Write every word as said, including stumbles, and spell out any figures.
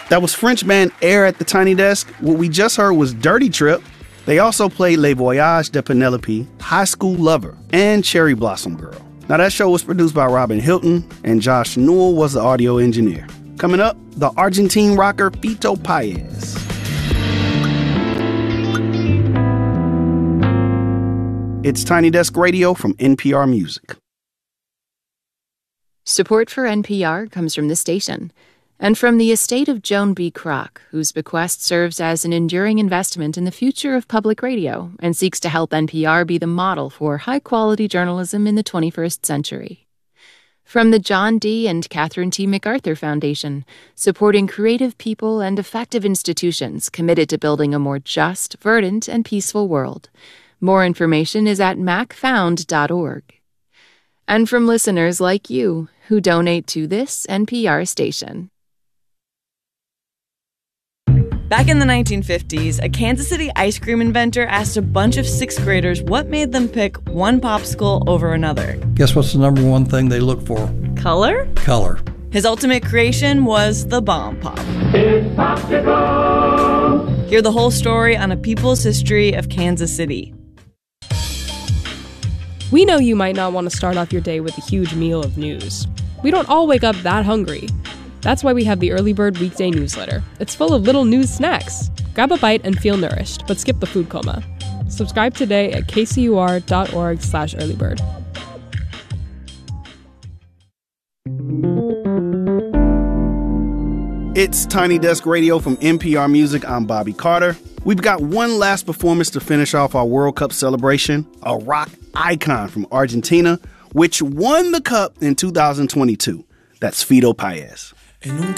That was French band Air at the Tiny Desk. What we just heard was Dirty Trip. They also played Les Voyages de Penelope, High School Lover, and Cherry Blossom Girl. Now that show was produced by Robin Hilton, and Josh Newell was the audio engineer. Coming up, the Argentine rocker Fito Páez. It's Tiny Desk Radio from N P R Music. Support for N P R comes from the station and from the estate of Joan B. Kroc, whose bequest serves as an enduring investment in the future of public radio and seeks to help N P R be the model for high-quality journalism in the twenty-first century. From the John D. and Catherine T. MacArthur Foundation, supporting creative people and effective institutions committed to building a more just, verdant, and peaceful world. More information is at mac found dot org. And from listeners like you who donate to this N P R station. Back in the nineteen fifties, a Kansas City ice cream inventor asked a bunch of sixth graders what made them pick one popsicle over another. Guess what's the number one thing they look for? Color? Color. His ultimate creation was the Bomb Pop. It's popsicle! Hear the whole story on A People's History of Kansas City. We know you might not want to start off your day with a huge meal of news. We don't all wake up that hungry. That's why we have the Early Bird Weekday Newsletter. It's full of little news snacks. Grab a bite and feel nourished, but skip the food coma. Subscribe today at kcur.org slash earlybird. It's Tiny Desk Radio from N P R Music. I'm Bobby Carter. We've got one last performance to finish off our World Cup celebration, a rock icon from Argentina, which won the Cup in two thousand twenty-two. That's Fito Páez.